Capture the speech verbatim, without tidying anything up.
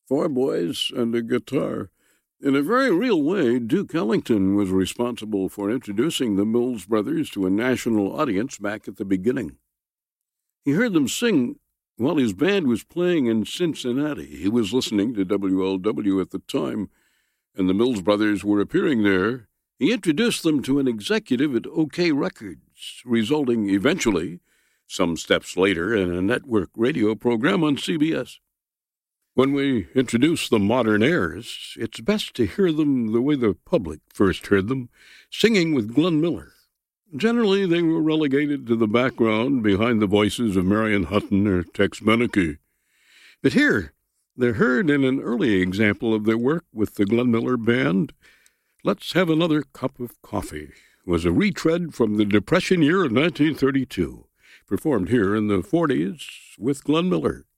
Four boys and a guitar. In a very real way, Duke Ellington was responsible for introducing the Mills Brothers to a national audience back at the beginning. He heard them sing while his band was playing in Cincinnati. He was listening to W L W at the time, and the Mills Brothers were appearing there. He introduced them to an executive at OK Records, resulting eventually, some steps later, in a network radio program on C B S. When we introduce the modern airs, it's best to hear them the way the public first heard them, singing with Glenn Miller. Generally, they were relegated to the background behind the voices of Marion Hutton or Tex Beneke. But here, they're heard in an early example of their work with the Glenn Miller Band. Let's Have Another Cup of Coffee was a retread from the Depression year of nineteen thirty-two, performed here in the forties with Glenn Miller.